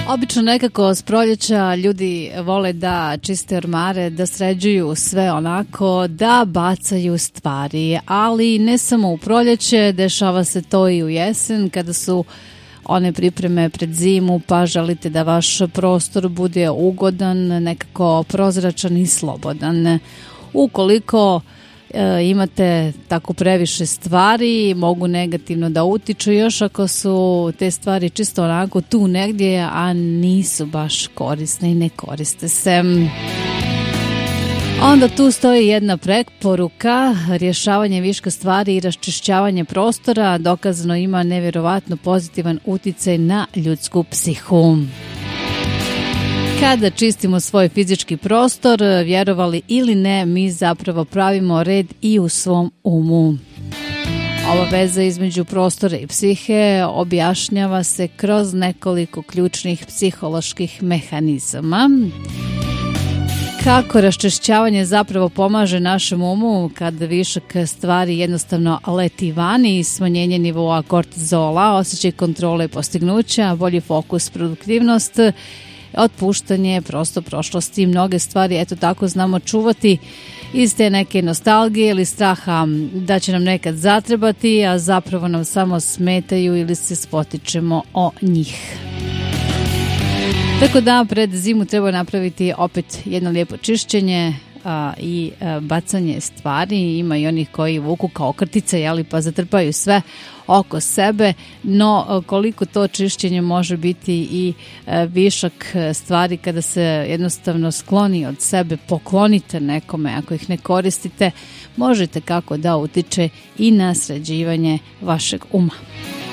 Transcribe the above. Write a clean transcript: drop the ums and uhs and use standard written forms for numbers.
Obično nekako s proljeća ljudi vole da čiste ormare, da sređuju sve onako, da bacaju stvari, ali ne samo u proljeće, dešava se to i u jesen kada su one pripreme pred zimu, pa želite da vaš prostor bude ugodan, nekako prozračan i slobodan. Ukoliko imate tako previše stvari, mogu negativno da utiču, još ako su te stvari čisto onako tu negdje, a nisu baš korisne i ne koriste se. Onda tu stoji jedna preporuka, rješavanje viška stvari i raščišćavanje prostora dokazano ima nevjerovatno pozitivan uticaj na ljudsku psihu. Kada čistimo svoj fizički prostor, vjerovali ili ne, mi zapravo pravimo red i u svom umu. Ova veza između prostora i psihe objašnjava se kroz nekoliko ključnih psiholoških mehanizama. Kako raščišćavanje zapravo pomaže našem umu kad višak stvari jednostavno leti vani, smanjenje nivoa kortizola, osjećaj kontrole i postignuća, bolji fokus, produktivnost, otpuštanje prosto prošlosti, mnoge stvari eto tako znamo čuvati iz te neke nostalgije ili straha da će nam nekad zatrebati, a zapravo nam samo smetaju ili se spotičemo o njih. Tako da pred zimu treba napraviti opet jedno lijepo čišćenje i bacanje stvari. Ima i onih koji vuku kao krtice, jeli, pa zatrpaju sve oko sebe, no koliko to čišćenje može biti i višak stvari kada se jednostavno skloni od sebe, poklonite nekome, ako ih ne koristite, možete kako da utiče i na sređivanje vašeg uma.